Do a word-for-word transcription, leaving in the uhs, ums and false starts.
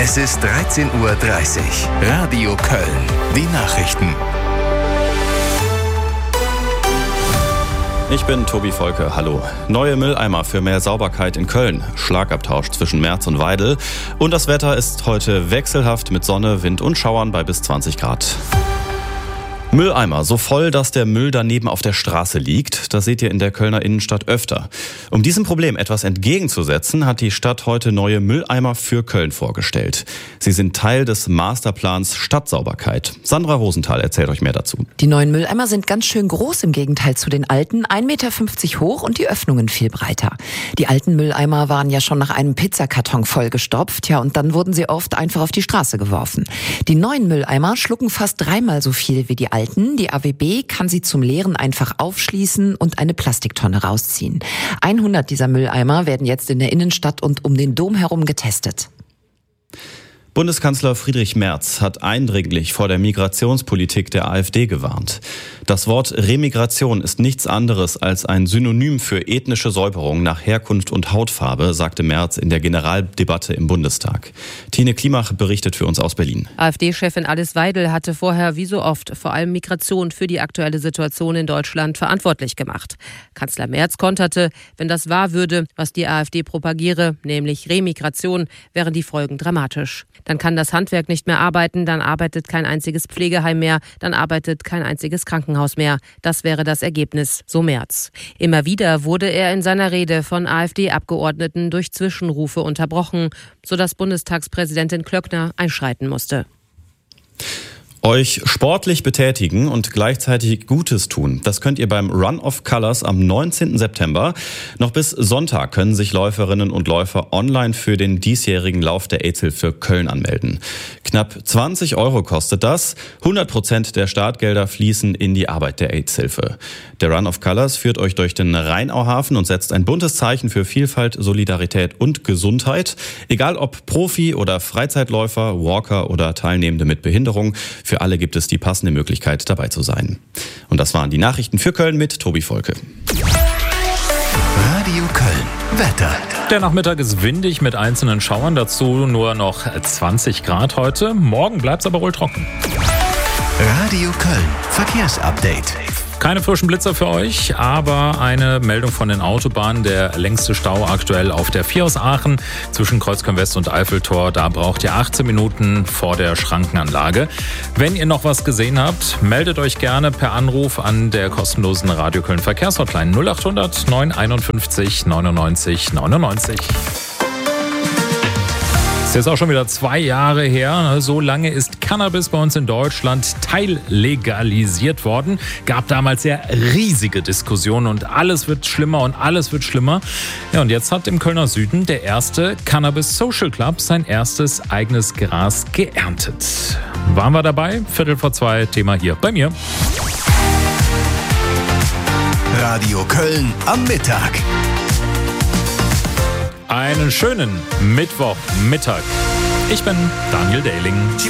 Es ist dreizehn Uhr dreißig. Radio Köln. Die Nachrichten. Ich bin Tobi Volke, hallo. Neue Mülleimer für mehr Sauberkeit in Köln. Schlagabtausch zwischen Merz und Weidel. Und das Wetter ist heute wechselhaft mit Sonne, Wind und Schauern bei bis zwanzig Grad. Mülleimer, so voll, dass der Müll daneben auf der Straße liegt. Das seht ihr in der Kölner Innenstadt öfter. Um diesem Problem etwas entgegenzusetzen, hat die Stadt heute neue Mülleimer für Köln vorgestellt. Sie sind Teil des Masterplans Stadtsauberkeit. Sandra Rosenthal erzählt euch mehr dazu. Die neuen Mülleimer sind ganz schön groß im Gegenteil zu den alten, ein Meter fünfzig hoch und die Öffnungen viel breiter. Die alten Mülleimer waren ja schon nach einem Pizzakarton vollgestopft, ja, und dann wurden sie oft einfach auf die Straße geworfen. Die neuen Mülleimer schlucken fast dreimal so viel wie die alten. Die A W B kann sie zum Leeren einfach aufschließen und eine Plastiktonne rausziehen. hundert dieser Mülleimer werden jetzt in der Innenstadt und um den Dom herum getestet. Bundeskanzler Friedrich Merz hat eindringlich vor der Migrationspolitik der AfD gewarnt. Das Wort Remigration ist nichts anderes als ein Synonym für ethnische Säuberung nach Herkunft und Hautfarbe, sagte Merz in der Generaldebatte im Bundestag. Tine Klimach berichtet für uns aus Berlin. AfD-Chefin Alice Weidel hatte vorher wie so oft vor allem Migration für die aktuelle Situation in Deutschland verantwortlich gemacht. Kanzler Merz konterte, wenn das wahr würde, was die AfD propagiere, nämlich Remigration, wären die Folgen dramatisch. Dann kann das Handwerk nicht mehr arbeiten, dann arbeitet kein einziges Pflegeheim mehr, dann arbeitet kein einziges Krankenhaus mehr. Das wäre das Ergebnis, so Merz. Immer wieder wurde er in seiner Rede von AfD-Abgeordneten durch Zwischenrufe unterbrochen, sodass Bundestagspräsidentin Klöckner einschreiten musste. Euch sportlich betätigen und gleichzeitig Gutes tun. Das könnt ihr beim Run of Colors am neunzehnten September. Noch bis Sonntag können sich Läuferinnen und Läufer online für den diesjährigen Lauf der AIDS-Hilfe Köln anmelden. Knapp zwanzig Euro kostet das. hundert Prozent der Startgelder fließen in die Arbeit der AIDS-Hilfe. Der Run of Colors führt euch durch den Rheinauhafen und setzt ein buntes Zeichen für Vielfalt, Solidarität und Gesundheit. Egal ob Profi- oder Freizeitläufer, Walker oder Teilnehmende mit Behinderung, für alle gibt es die passende Möglichkeit, dabei zu sein. Und das waren die Nachrichten für Köln mit Tobi Volke. Radio Köln. Wetter. Der Nachmittag ist windig mit einzelnen Schauern, dazu nur noch zwanzig Grad heute. Morgen bleibt es aber wohl trocken. Radio Köln. Verkehrsupdate. Keine frischen Blitzer für euch, aber eine Meldung von den Autobahnen. Der längste Stau aktuell auf der vier aus Aachen zwischen Kreuzköln-West und Eiffeltor. Da braucht ihr achtzehn Minuten vor der Schrankenanlage. Wenn ihr noch was gesehen habt, meldet euch gerne per Anruf an der kostenlosen Radio Köln Verkehrshotline null acht hundert neun einundfünfzig neunundneunzig neunundneunzig. Das ist jetzt auch schon wieder zwei Jahre her. So lange ist Cannabis bei uns in Deutschland teillegalisiert worden. Gab damals ja riesige Diskussionen und alles wird schlimmer und alles wird schlimmer. Ja, und jetzt hat im Kölner Süden der erste Cannabis Social Club sein erstes eigenes Gras geerntet. Waren wir dabei? Viertel vor zwei, Thema hier bei mir. Radio Köln am Mittag. Einen schönen Mittwochmittag. Ich bin Daniel Dehling.